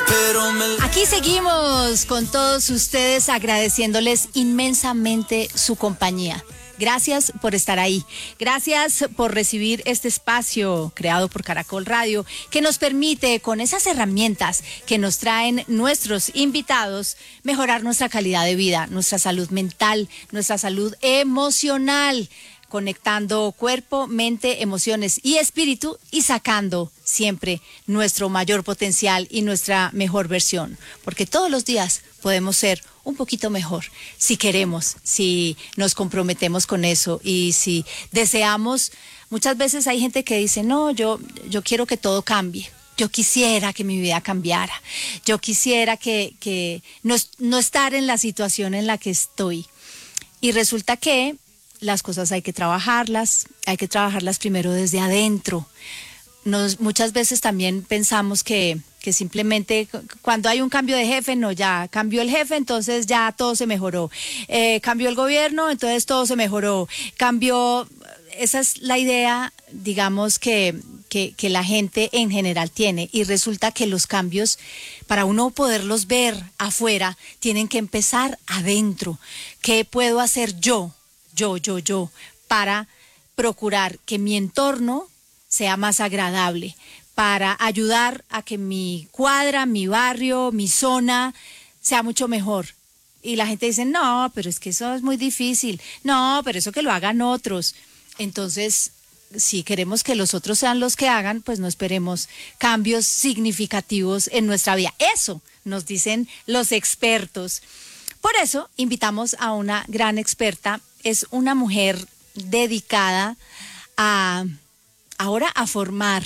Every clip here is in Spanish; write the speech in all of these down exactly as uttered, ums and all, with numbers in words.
pero me... Aquí seguimos con todos ustedes agradeciéndoles inmensamente su compañía. Gracias por estar ahí. Gracias por recibir este espacio creado por Caracol Radio que nos permite, con esas herramientas que nos traen nuestros invitados, mejorar nuestra calidad de vida, nuestra salud mental, nuestra salud emocional, conectando cuerpo, mente, emociones y espíritu y sacando siempre nuestro mayor potencial y nuestra mejor versión, porque todos los días podemos ser un poquito mejor si queremos, si nos comprometemos con eso y si deseamos. Muchas veces hay gente que dice, no, yo, yo quiero que todo cambie. Yo quisiera que mi vida cambiara. Yo quisiera que, que no, no estar en la situación en la que estoy. Y resulta que las cosas hay que trabajarlas, hay que trabajarlas primero desde adentro. Nos, muchas veces también pensamos que, que simplemente cuando hay un cambio de jefe, no, ya cambió el jefe, entonces ya todo se mejoró. Eh, cambió el gobierno, entonces todo se mejoró. Cambió, esa es la idea, digamos, que, que, que la gente en general tiene. Y resulta que los cambios, para uno poderlos ver afuera, tienen que empezar adentro. ¿Qué puedo hacer yo? yo, yo, yo, para procurar que mi entorno sea más agradable, para ayudar a que mi cuadra, mi barrio, mi zona sea mucho mejor? Y la gente dice, no, pero es que eso es muy difícil, no, pero eso que lo hagan otros. Entonces, si queremos que los otros sean los que hagan, pues no esperemos cambios significativos en nuestra vida. Eso nos dicen los expertos. Por eso invitamos a una gran experta. Es una mujer dedicada a ahora a formar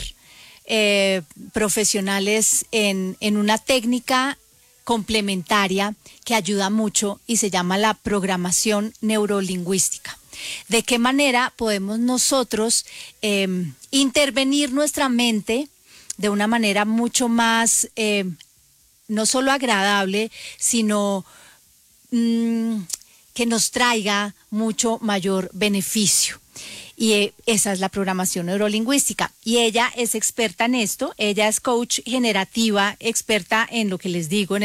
eh, profesionales en, en una técnica complementaria que ayuda mucho y se llama la programación neurolingüística. ¿De qué manera podemos nosotros eh, intervenir nuestra mente de una manera mucho más, eh, no solo agradable, sino mmm, que nos traiga mucho mayor beneficio? Y eh, esa es la programación neurolingüística. Y ella es experta en esto, ella es coach generativa, experta en lo que les digo, en